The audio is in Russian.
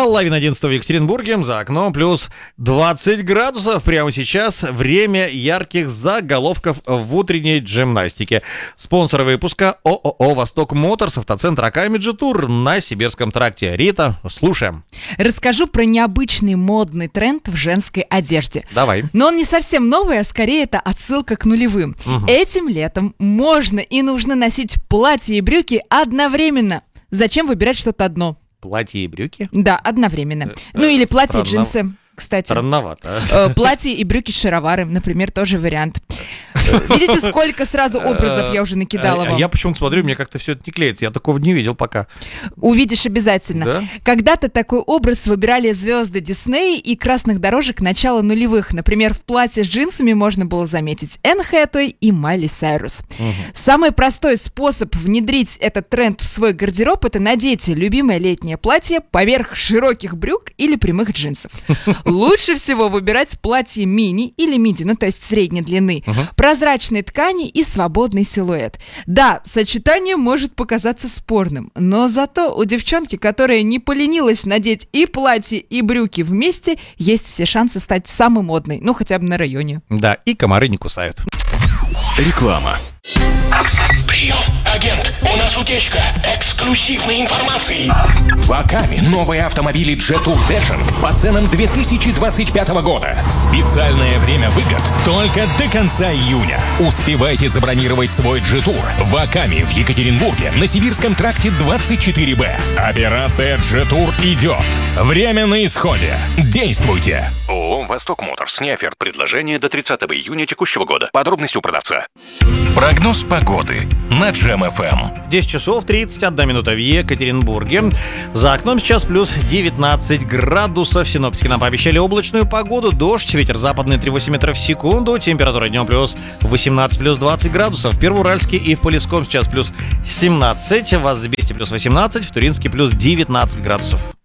Половина 11 в Екатеринбурге, за окном плюс 20 градусов. Прямо сейчас время ярких заголовков в утренней джимнастике. Спонсор выпуска ООО «Восток Моторс», автоцентр Акамеджи Тур на Сибирском тракте. Рита, слушаем. Расскажу про необычный модный тренд в женской одежде. Давай. Но он не совсем новый, а скорее это отсылка к нулевым. Этим летом можно и нужно носить платья и брюки одновременно. Зачем выбирать что-то одно? Платье и брюки? Да, одновременно. Ну или платье и джинсы, кстати. Странновато. Платье и брюки-шаровары, например, тоже вариант. Видите, сколько сразу образов я уже накидала вам? Я почему-то смотрю, мне как-то все это не клеится. Я такого не видел пока. Увидишь обязательно. Да? Когда-то такой образ выбирали звезды Дисней и красных дорожек начала нулевых. Например, в платье с джинсами можно было заметить Энн Хэтэуэй и Майли Сайрус. Самый простой способ внедрить этот тренд в свой гардероб — это надеть любимое летнее платье поверх широких брюк или прямых джинсов. Лучше всего выбирать платье мини или миди, ну то есть средней длины. Прозрачной ткани и свободный силуэт. Да, сочетание может показаться спорным, но зато у девчонки, которая не поленилась надеть и платье, и брюки вместе, есть все шансы стать самой модной, ну хотя бы на районе. Да, и комары не кусают. Реклама. Прием, агент, у нас утечка эксклюзивной информации. В Акаме новые автомобили Jetour Dashing по ценам 2025 года. Специальное время выгод только до конца июня. Успевайте забронировать свой Jetour в Акаме в Екатеринбурге на Сибирском тракте 24Б. Операция Jetour идет. Время на исходе. Действуйте. ООО «Восток Моторс». Не оферт предложения до 30 июня текущего года. Подробности у продавца. Прогноз погоды на Джем ФМ. 10 часов 31 минута в Екатеринбурге. За окном сейчас плюс 19 градусов. Синоптики нам пообещали облачную погоду. Дождь, ветер западный 3,8 метров в секунду. Температура днем плюс 18, плюс 20 градусов. В Первоуральске и в Полесском сейчас плюс 17. В Азбесте плюс 18. В Туринске плюс 19 градусов.